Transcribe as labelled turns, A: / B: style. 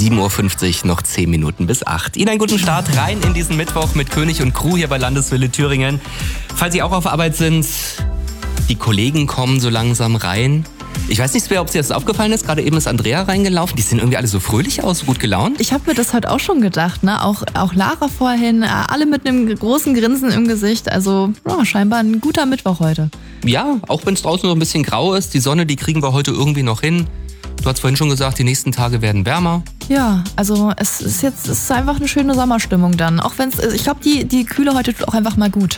A: 7.50 Uhr, noch 10 Minuten bis 8. Ihnen einen guten Start rein in diesen Mittwoch mit König und Crew hier bei Landeswelle Thüringen. Falls Sie auch auf Arbeit sind, die Kollegen kommen so langsam rein. Ich weiß nicht, ob es dir das aufgefallen ist, gerade eben ist Andrea reingelaufen. Die sehen irgendwie alle so fröhlich aus, so gut gelaunt.
B: Ich habe mir das heute auch schon gedacht, ne? Auch Lara vorhin, alle mit einem großen Grinsen im Gesicht. Also scheinbar ein guter Mittwoch heute.
A: Ja, auch wenn es draußen so ein bisschen grau ist, die Sonne, die kriegen wir heute irgendwie noch hin. Du hast vorhin schon gesagt, die nächsten Tage werden wärmer.
B: Ja, also es ist einfach eine schöne Sommerstimmung dann. Auch wenn ich glaube, die Kühle heute tut auch einfach mal gut.